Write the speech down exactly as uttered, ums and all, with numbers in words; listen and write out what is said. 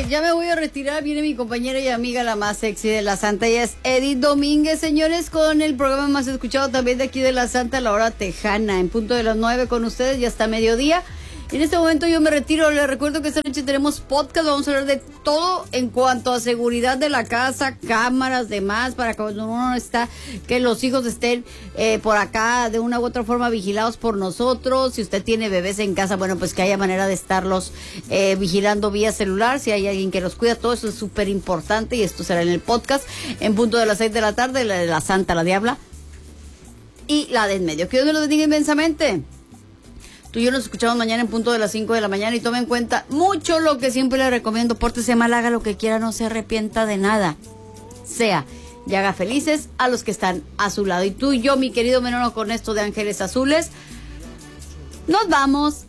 ya me voy a retirar. Viene mi compañera y amiga, la más sexy de la Santa. Ella es Edith Domínguez, señores, con el programa más escuchado también de aquí de la Santa, La Hora Tejana, en punto de las nueve con ustedes, ya hasta mediodía. En este momento yo me retiro. Les recuerdo que esta noche tenemos podcast. Vamos a hablar de todo en cuanto a seguridad de la casa, cámaras, demás, para que cuando uno no está, que los hijos estén eh, por acá de una u otra forma vigilados por nosotros. Si usted tiene bebés en casa, bueno, pues que haya manera de estarlos eh, vigilando vía celular. Si hay alguien que los cuida, todo eso es súper importante. Y esto será en el podcast en punto de las seis de la tarde, la de la Santa, la Diabla y la de en medio. Que Dios me lo bendiga inmensamente. Tú y yo nos escuchamos mañana en punto de las cinco de la mañana y tome en cuenta mucho lo que siempre le recomiendo. Pórtese mal, haga lo que quiera, no se arrepienta de nada. Sea, y haga felices a los que están a su lado. Y tú y yo, mi querido Menono, con esto de Ángeles Azules, nos vamos.